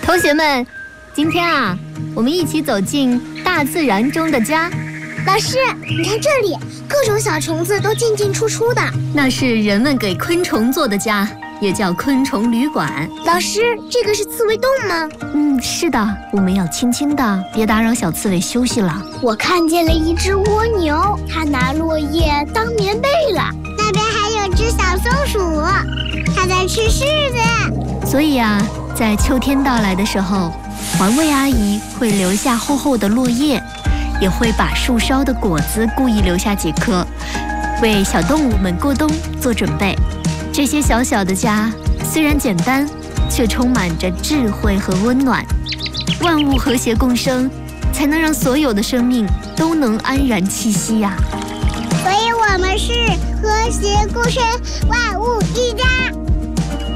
同学们，今天啊，我们一起走进大自然中的家。 老师，你看这里，各种小虫子都进进出出的。 那是人们给昆虫做的家，也叫昆虫旅馆。 老师，这个是刺猬洞吗？ 是的，我们要轻轻的，别打扰小刺猬休息了。 我看见了一只蜗牛，它拿落叶当棉被了。那边还有只小松鼠，它在吃柿子。 所以啊，在秋天到来的时候，环卫阿姨会留下厚厚的落叶，也会把树梢的果子故意留下几颗，为小动物们过冬做准备。这些小小的家虽然简单，却充满着智慧和温暖。万物和谐共生，才能让所有的生命都能安然栖息呀。 所以我们是和谐共生，万物一家。